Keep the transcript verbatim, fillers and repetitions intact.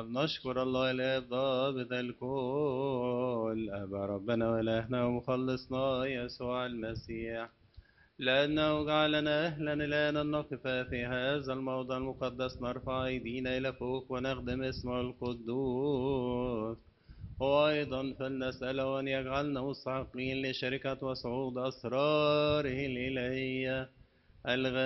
فلنشكر الله الآب ضابط الكل أبا ربنا وإلهنا ومخلصنا يسوع المسيح، لأنه جعلنا أهلا الآن أن نقف في هذا الموضع المقدس نرفع أيدينا إلى فوق ونخدم اسمه القدوس. وأيضا فلنسأله أن يجعلنا مستحقين لشركة وصعود أسراره الإلهية الغ